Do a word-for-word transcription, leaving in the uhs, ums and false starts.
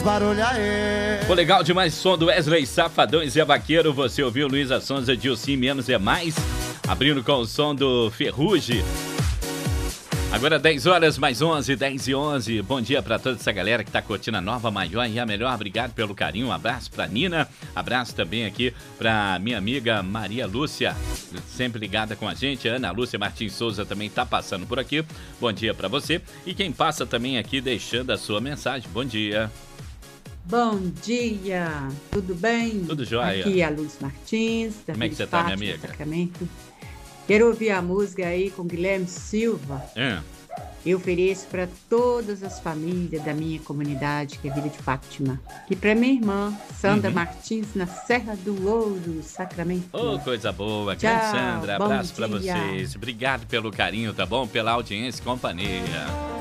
Barulho aí. Pô, legal demais, som do Wesley Safadão e Zé Vaqueiro. Você ouviu Luísa Sonza, Dilcim, Menos é Mais. Abrindo com o som do Ferrugem. Agora dez horas mais onze, dez e onze. Bom dia pra toda essa galera que tá curtindo a Nova Maior e a melhor. Obrigado pelo carinho. Um abraço pra Nina. Abraço também aqui pra minha amiga Maria Lúcia, sempre ligada com a gente. Ana Lúcia Martins Souza também tá passando por aqui. Bom dia pra você. E quem passa também aqui deixando a sua mensagem. Bom dia. Bom dia, tudo bem? Tudo jóia. Aqui é a Luz Martins, da Como é que você tá, minha amiga? Sacramento. Quero ouvir a música aí com Guilherme Silva. É. Eu ofereço para todas as famílias da minha comunidade, que é Vila de Fátima. E para minha irmã, Sandra uhum. Martins, na Serra do Ouro, Sacramento. Ô, oh, coisa boa. Tchau, grande Sandra, abraço para dia. vocês. Obrigado pelo carinho, tá bom? Pela audiência e companhia.